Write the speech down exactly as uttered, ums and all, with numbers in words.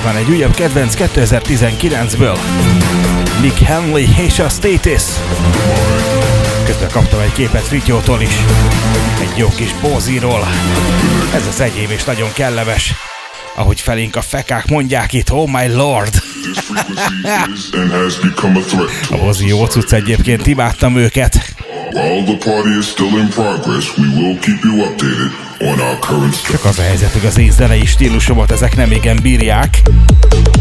Közben egy újabb kedvenc kétezer-tizenkilencből. Mick Henley és a Status. Közben kaptam egy képet Frityótól is. Egy jó kis Bóziról. Ez az enyém és nagyon kellemes. Ahogy felénk a fekák mondják itt, oh my lord. A Bózi jó cucc, egyébként imádtam őket. Csak az a helyzet, hogy az én zenei stílusomat ezek nem igen bírják.